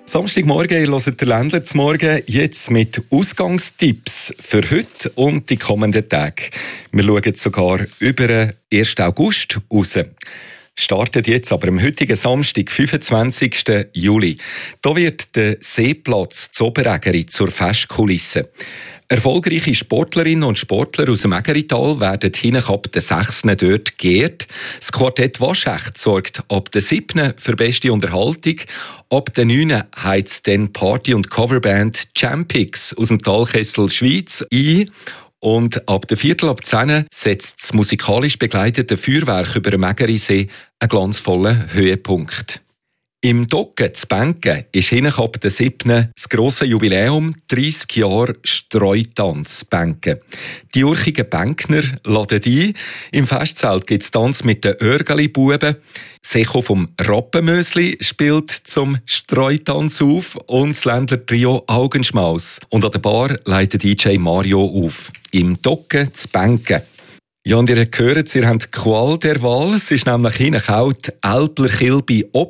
Samstagmorgen, ihr hört den Ländler zum Morgen, jetzt mit Ausgangstipps für heute und die kommenden Tage. Wir schauen sogar über den 1. August raus. Startet jetzt aber am heutigen Samstag, 25. Juli. Da wird der Seeplatz Zoberägeri zur Festkulisse. Erfolgreiche Sportlerinnen und Sportler aus dem Ägerital werden hinten ab der 6. dort geehrt. Das Quartett Waschecht sorgt ab der 7. für beste Unterhaltung. Ab der 9. heizt dann Party- und Coverband Champix aus dem Talkessel Schweiz ein. Und ab der 9:45 setzt das musikalisch begleitete Feuerwerk über dem Mägerisee einen glanzvollen Höhepunkt. Im Docken zu Benken ist hinten ab der 7. das grosse Jubiläum 30 Jahre Streutanz Benken. Die urchigen Bänkner laden ein. Im Festzelt gibt es Tanz mit den Örgeli-Buben. Secho vom Rappenmösli spielt zum Streutanz auf und das Ländler-Trio Augenschmaus. Und an der Bar leitet DJ Mario auf. Im Docken zu Benken. Ja, und ihr hört, ihr habt die Qual der Wahl. Es ist nämlich hinten kalt Älpler Kilby